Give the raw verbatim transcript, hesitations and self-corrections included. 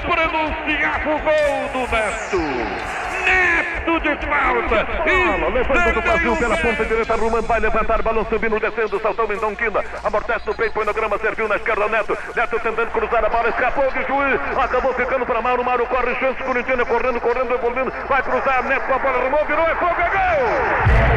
pronunciava o gol do Neto. Neto de falta. Bola, levando do Brasil pela ponta direita. Ruman vai levantar, balão subindo, descendo, saltou em Donquina. Amortece no peito, põe na grama, serviu na esquerda. Neto, Neto tentando cruzar a bola, escapou de juiz. Acabou ficando para Mauro. Mauro corre, chance, Corinthians correndo, correndo, evoluindo. Vai cruzar, Neto com a bola, arrumou, virou, é fogo, é gol!